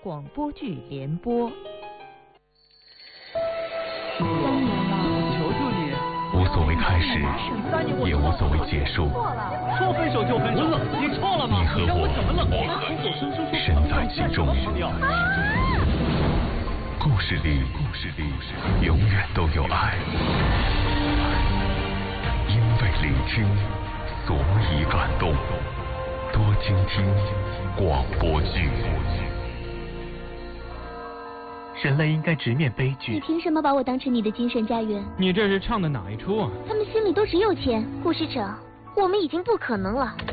广播剧联播。 3年了，求求你， 无所谓开始，也无所谓结束。 说分手就分手，你错了吗？ 你和我，身在其中。故事里永远都有爱，因为聆听，所以感动。多倾听广播剧。 人类应该直面悲剧。 你凭什么把我当成你的精神家园？ 你这是唱的哪一出啊？ 他们心里都只有钱。顾市长，我们已经不可能了。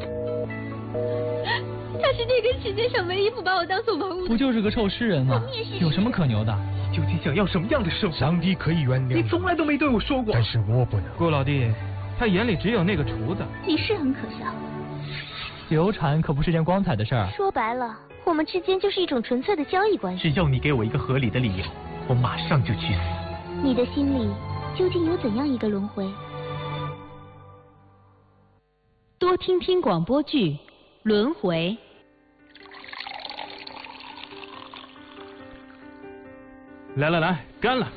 他是这个世界上唯一不把我当做玩物的。 不就是个臭诗人吗？有什么可牛的？ 你究竟想要什么样的生活？上帝可以原谅你，从来都没对我说过。 但是我不能。顾老弟，他眼里只有那个厨子。 你是很可笑。 流产可不是件光彩的事儿。 说白了，我们之间就是一种纯粹的交易关系。 只要你给我一个合理的理由，我马上就去死。 你的心里究竟有怎样一个轮回？ 多听听广播剧《轮回》。 来，干了！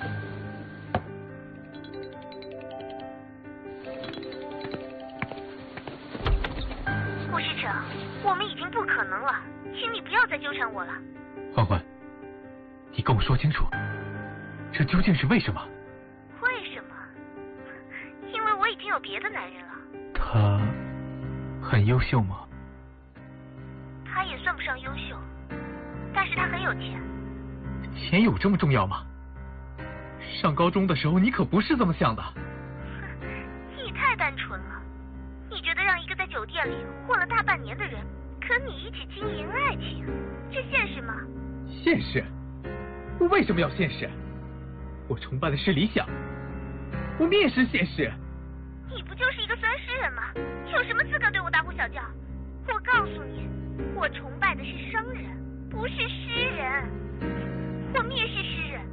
顾市长，我们已经不可能了，请你不要再纠缠我了。 欢欢，你跟我说清楚，这究竟是为什么？ 为什么？因为我已经有别的男人了。 他很优秀吗？ 他也算不上优秀，但是他很有钱。 钱有这么重要吗？上高中的时候你可不是这么想的。 你太单纯了，你觉得让一个在酒店里混了大半年的人和你一起经营爱情，这现实吗？ 现实？我为什么要现实？我崇拜的是理想，我蔑视现实。 你不就是一个酸诗人吗？有什么资格对我大呼小叫？我告诉你，我崇拜的是商人，不是诗人。我蔑视诗人，